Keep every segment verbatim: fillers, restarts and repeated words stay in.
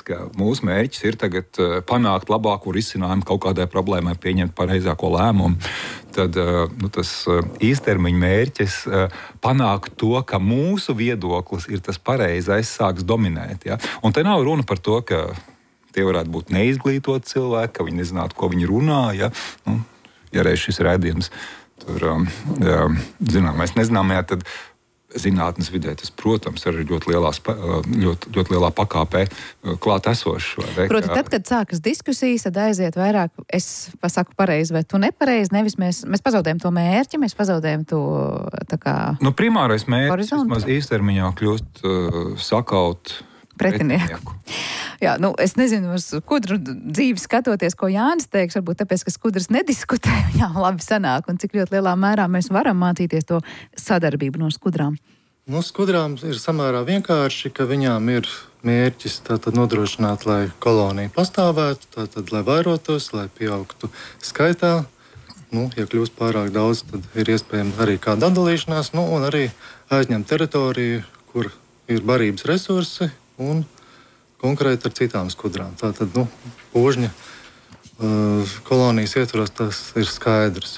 liekas, ka mūsu mērķis ir tagad panākt labāko risinājumu kaut kādai problēmai, pieņemt pareizāko lēmumu, tad nu, tas īstermiņa mērķis panākt to, ka mūsu viedoklis ir tas pareizais, sāks dominēt. Ja? Un te nav runa par to, ka tie varētu būt neizglītoti cilvēki, ka viņi nezinātu, ko viņi runā. Ja, nu, ja reiz šis raidījums tur, jā, zinām, mēs nezinām, jā, tad zinātnes vidē tas, protams, ir ļoti lielā, ļoti, ļoti lielā pakāpē klāt esošs. Proti, tad, kad sākas diskusijas, tad aiziet vairāk, es pasaku pareizi, vai tu nepareizi, nevis mēs, mēs pazaudējam to mērķi, mēs pazaudējam to tā kā nu, primārais mērķis horizontu. Vismaz īstermiņā kļūst uh, sakaut pretinieku. Jā, nu, es nezinu, uz skudru dzīvi skatoties, ko Jānis teiks, varbūt tāpēc, ka skudras nediskutē, viņām labi sanāk, un cik ļoti lielā mērā mēs varam mācīties to sadarbību no skudrām. Nu, skudrām ir samērā vienkārši, ka viņām ir mērķis tātad nodrošināt, lai kolonija pastāvētu, tātad, lai vairotos, lai pieaugtu skaitā. Nu, ja kļūst pārāk daudz, tad ir iespējams arī kāda atdalīšanās, nu, un arī aizņemt teritoriju, kur ir barības resursi, un konkrēti ar citām skudrām. Tātad, nu, pūžņa uh, kolonijas ietvaros tas ir skaidrs.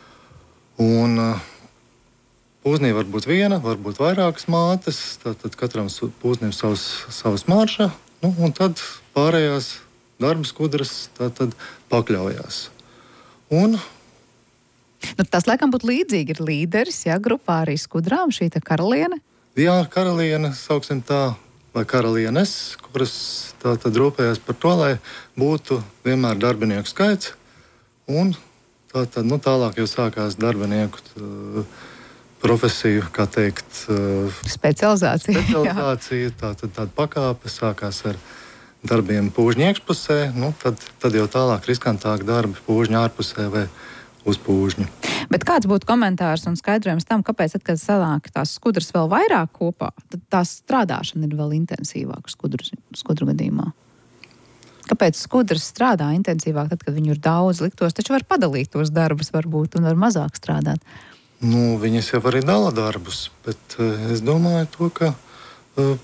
Un uh, pūznī var būt viena, var būt vairākas mātes, tātad katram pūznim savs, savs marša, nu, un tad pārējās darba skudras tātad pakļaujās. Un nu, tas, laikam, būtu līdzīgi ir līderis, jā, grupā arī skudrām, šī tā karaliene. Jā, karaliene, sauksim tā, vai karalienes, kuras tātad rūpējās par to, lai būtu vienmēr darbinieku skaits, un tātad, nu, tālāk jau sākās darbinieku tā, profesiju, kā teikt, specializācija. Specializācija, tātad tāda pakāpe, sākās ar darbiem pūžņa iekšpusē, nu, tad, tad jau tālāk riskantāk darbi pūžņa ārpusē vai uz pūžņu. Bet kāds būtu komentārs un skaidrojums tam, kāpēc, tad, kad sanāk tās skudras vēl vairāk kopā, tad tās strādāšana ir vēl intensīvāka skudru, skudru gadījumā? Kāpēc skudras strādā intensīvāk, tad, kad viņu ir daudz liktos, taču var padalīt tos darbus varbūt un var mazāk strādāt? Nu, viņas jau arī dala darbus, bet uh, es domāju to, ka uh,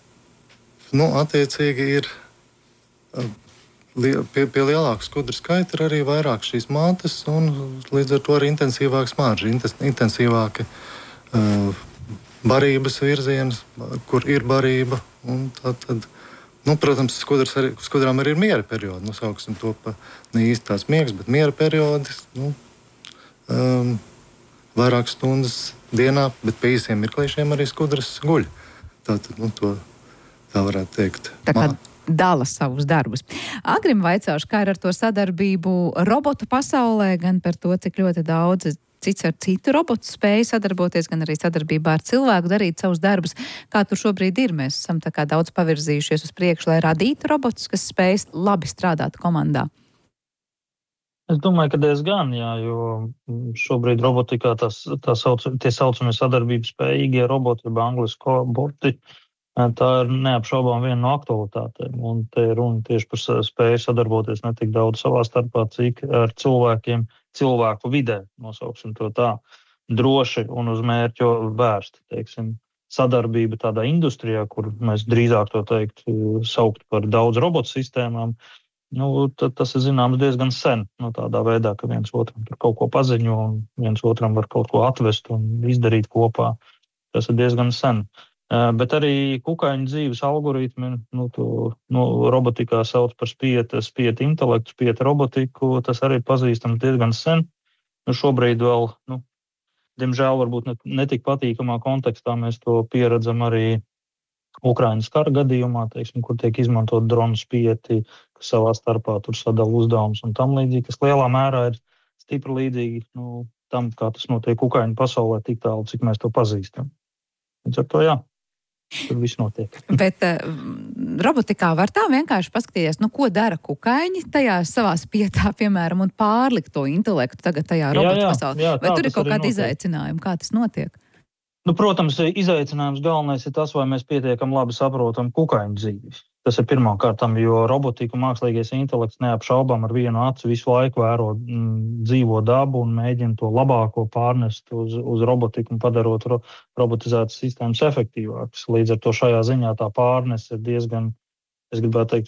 nu, attiecīgi ir uh, Pie, pie lielāka skudru skaita ir arī vairāk šīs mātes, un līdz ar to arī intensīvāks mārža, intensīvāki uh, barības virziens, kur ir barība. Tā, tad, nu, protams, skudras arī, skudrām arī ir miera periodi. Nu, sauksim to pa ne īsti tās miegs, bet miera periodi. Nu, um, vairākas stundas dienā, bet pie īsiem mirklīšiem arī skudras guļ. Tā, tad, nu, to, tā varētu teikt. Tā kā dala savus darbus. Agrim vaicāšu, kā ir ar to sadarbību robotu pasaulē, gan par to, cik ļoti daudz cits ar citu robotu spēja sadarboties, gan arī sadarbībā ar cilvēku darīt savus darbus. Kā tur šobrīd ir? Mēs esam tā kā daudz pavirzījušies uz priekšu, lai radītu robotus, kas spēj labi strādāt komandā. Es domāju, ka diezgan, jā, jo šobrīd robotikā tās, tā sauc, tie saucamie sadarbības spējīgie roboti, jeb angliski koboti, tā ir neapšaubām viena no aktualitātēm, un te ir runa tieši par spēju sadarboties ne tik daudz savā starpā, cik ar cilvēkiem, cilvēku vidē, nosauksim to tā, droši un uz mērķu vērsti, teiksim, sadarbība tādā industrijā, kur mēs drīzāk to teikt saukt par daudz robotu sistēmām, nu, tad tas ir zināms diezgan sen, nu, tādā veidā, ka viens otram tur kaut ko paziņo un viens otram var kaut ko atvest un izdarīt kopā. Tas ir diezgan sen. Bet arī kukaiņu dzīves algoritmi, nu, to, nu, robotikā sauc par spieta, spieta intelektu, spieta robotiku, tas arī pazīstams diezgan sen. Nu, šobrīd vēl, nu, diemžēl varbūt netik patīkamā kontekstā mēs to pieredzam arī Ukrainas kara gadījumā, teiksim, kur tiek izmantot dronu spieti, kas savā starpā tur sadala uzdevumus un tam līdzīgi, kas lielā mērā ir stipri līdzīgi, nu, tam, kā tas notiek kukaiņu pasaulē tik tālu, cik mēs to pazīstam. Līdz ar to, jā. Tur viss notiek. Bet uh, robotikā var tā vienkārši paskatīties, nu, ko dara kukaiņi tajā savā spietā, piemēram, un pārlikt to intelektu tagad tajā robotu pasaulē. Vai tur ir kaut kādi izaicinājumi, kā tas notiek? Nu, protams, izaicinājums galvenais ir tas, vai mēs pietiekam labi saprotam kukaiņu dzīvi. Tas ir pirmkārtām, jo robotika un mākslīgais intelekts neapšaubām ar vienu acu visu laiku vēro mm, dzīvo dabu un mēģina to labāko pārnest uz, uz robotiku un padarot ro, robotizētas sistēmas efektīvākas. Līdz ar to šajā ziņā tā pārnes ir diezgan, es gribētu teikt,